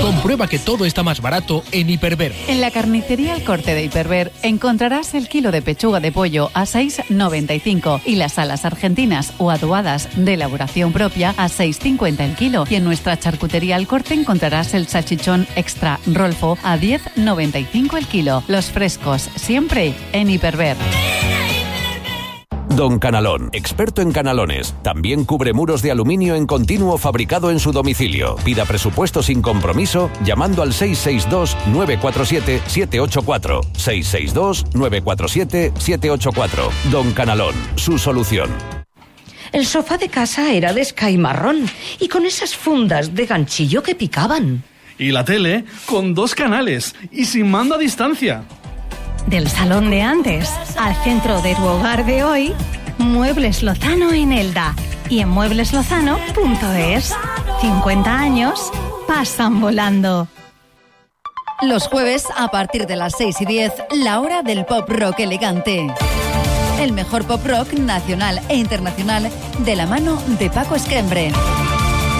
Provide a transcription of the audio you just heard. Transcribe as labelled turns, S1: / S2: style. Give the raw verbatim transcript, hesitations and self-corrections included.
S1: Comprueba que todo está más barato en Hiperver.
S2: En la carnicería El Corte de Hiperver encontrarás el kilo de pechuga de pollo a seis noventa y cinco y las alas argentinas o adobadas de elaboración propia a seis cincuenta el kilo. Y en nuestra charcutería El Corte encontrarás el salchichón extra Rolfo a diez noventa y cinco el kilo. Los frescos siempre en Hiperver.
S3: Don Canalón, experto en canalones. También cubre muros de aluminio en continuo fabricado en su domicilio. Pida presupuesto sin compromiso llamando al seis seis dos, nueve cuatro siete, siete ocho cuatro. seis seis dos, nueve cuatro siete, siete ocho cuatro. Don Canalón, su solución.
S4: El sofá de casa era de Sky marrón y con esas fundas de ganchillo que picaban.
S5: Y la tele con dos canales y sin mando a distancia.
S6: Del salón de antes al centro de tu hogar de hoy, Muebles Lozano en Elda y en muebles lozano punto es. cincuenta años pasan volando.
S7: Los jueves, a partir de las seis y diez, la hora del pop rock elegante. El mejor pop rock nacional e internacional de la mano de Paco Esquembre.